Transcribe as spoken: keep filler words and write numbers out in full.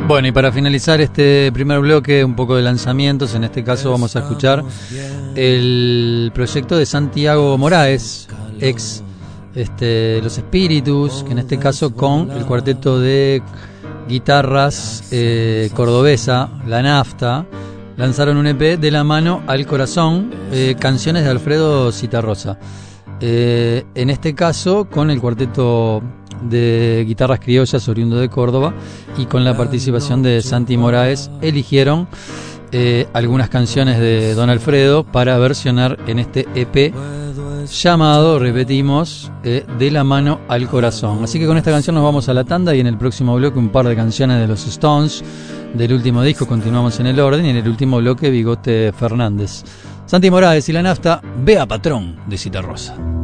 Bueno, y para finalizar este primer bloque, un poco de lanzamientos. En este caso vamos a escuchar el proyecto de Santiago Moraes, ex este, Los Espíritus, que en este caso con el cuarteto de guitarras eh, cordobesa, La Nafta, lanzaron un E P de la mano al corazón, eh, canciones de Alfredo Citarrosa. Eh, en este caso con el cuarteto de guitarras criollas oriundo de Córdoba y con la participación de Santi Moraes, eligieron eh, algunas canciones de Don Alfredo para versionar en este E P llamado, repetimos, eh, de la mano al corazón. Así que con esta canción nos vamos a la tanda y en el próximo bloque un par de canciones de los Stones del último disco. Continuamos en el orden y en el último bloque Bigote Fernández. Santi Moraes y La Nafta, Vea Patrón de Citarrosa.